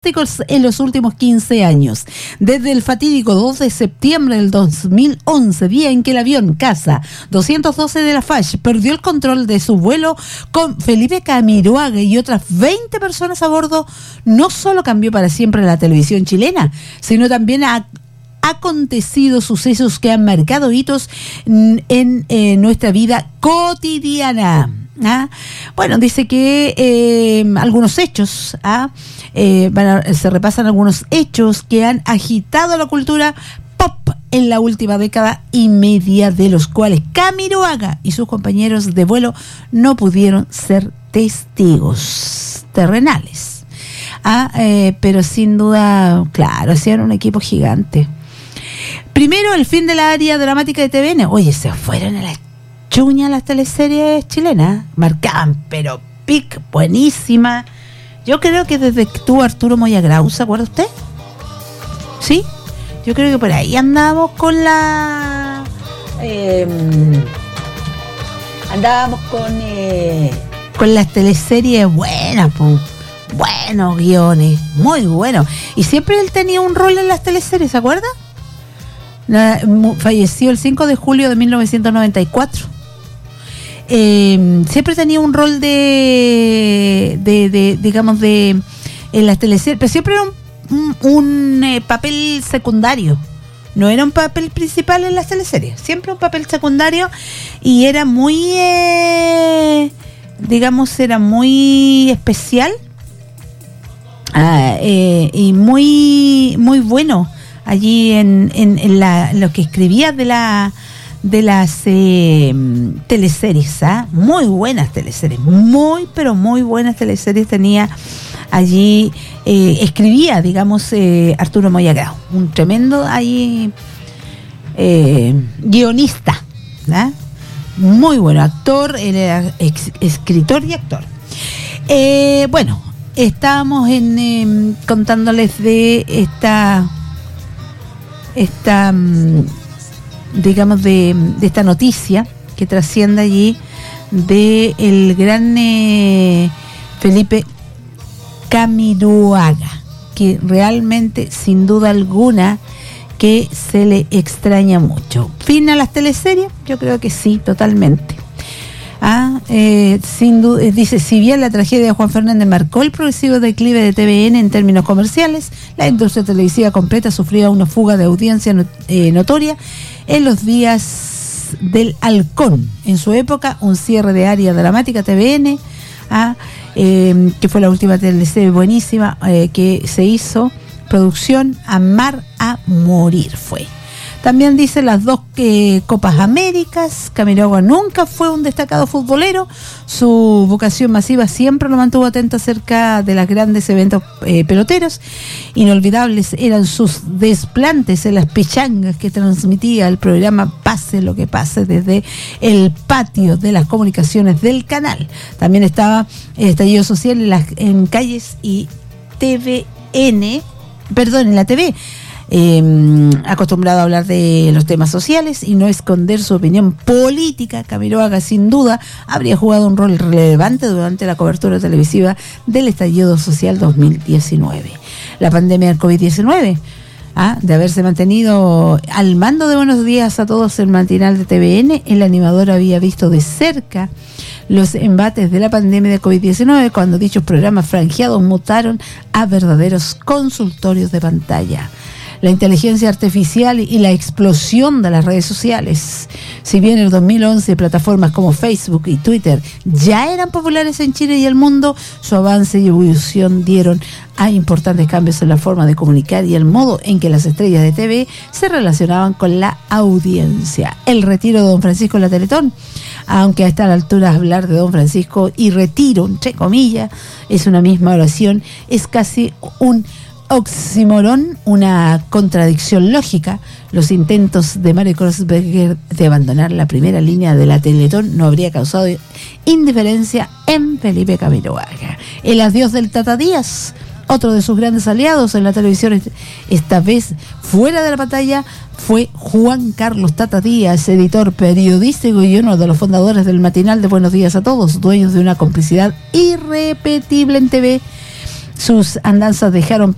turísticos en los últimos 15 años. Desde el fatídico 2 de septiembre del 2011, día en que el avión Casa 212 de la FACH perdió el control de su vuelo con Felipe Camiroaga y otras 20 personas a bordo, no solo cambió para siempre la televisión chilena, sino también ha acontecido sucesos que han marcado hitos en nuestra vida cotidiana. Bueno, dice que algunos hechos, se repasan algunos hechos que han agitado la cultura pop en la última década y media, de los cuales Camiroaga y sus compañeros de vuelo no pudieron ser testigos terrenales. Pero sin duda, claro, hacían un equipo gigante. Primero, el fin de la área dramática de TVN. Oye, se fueron a la chuña las teleseries chilenas. Marcaban, pero pic, buenísima. Yo creo que desde que tuvo Arturo Moya Grau, ¿se acuerda usted? ¿Sí? Yo creo que por ahí andábamos con la... andábamos con las teleseries buenas, pues. Buenos guiones, muy buenos. Y siempre él tenía un rol en las teleseries, ¿se acuerda? Falleció el 5 de julio de 1994. Siempre tenía un rol digamos, en las teleseries, pero siempre era un papel secundario. No era un papel principal en las teleseries, siempre un papel secundario, y era muy, digamos, era muy especial. Y muy muy bueno allí en lo que escribía de las teleseries, muy buenas teleseries, pero muy buenas teleseries tenía allí, escribía, digamos, Arturo Moya Grau, un tremendo ahí guionista, muy bueno, actor, era escritor y actor. Bueno, estábamos contándoles de esta digamos, de esta noticia que trasciende allí de el gran Felipe Camiroaga, que realmente, sin duda alguna, que se le extraña mucho. ¿Fin a las teleseries? Yo creo que sí, totalmente. Sin duda, dice, si bien la tragedia de Juan Fernández marcó el progresivo declive de TVN en términos comerciales, la industria televisiva completa sufría una fuga de audiencia notoria en los días del Halcón. En su época, un cierre de área dramática TVN, que fue la última teleserie buenísima que se hizo, producción Amar a Morir fue. También dice las dos Copas Américas. Camiroaga nunca fue un destacado futbolero. Su vocación masiva siempre lo mantuvo atento acerca de los grandes eventos peloteros. Inolvidables eran sus desplantes en las pichangas que transmitía el programa Pase lo que pase desde el patio de las comunicaciones del canal. También estaba el estallido social en calles y en la TV. Acostumbrado a hablar de los temas sociales y no esconder su opinión política, Camiroaga sin duda habría jugado un rol relevante durante la cobertura televisiva del estallido social 2019. La pandemia del COVID-19, de haberse mantenido al mando de Buenos Días a Todos, el matinal de TVN, el animador había visto de cerca los embates de la pandemia de COVID-19 cuando dichos programas franjeados mutaron a verdaderos consultorios de pantalla. La inteligencia artificial y la explosión de las redes sociales. Si bien en el 2011 plataformas como Facebook y Twitter ya eran populares en Chile y el mundo, su avance y evolución dieron a importantes cambios en la forma de comunicar y el modo en que las estrellas de TV se relacionaban con la audiencia. El retiro de Don Francisco en la Teletón, aunque a esta altura hablar de Don Francisco y retiro, entre comillas, es una misma oración, es casi un oxímoron, una contradicción lógica. Los intentos de Mario Kreuzberger de abandonar la primera línea de la Teletón no habría causado indiferencia en Felipe Camiroaga. El adiós del Tata Díaz, otro de sus grandes aliados en la televisión, esta vez fuera de la pantalla, fue Juan Carlos Tata Díaz, editor periodístico y uno de los fundadores del matinal de Buenos Días a Todos, dueños de una complicidad irrepetible en TV. Sus andanzas dejaron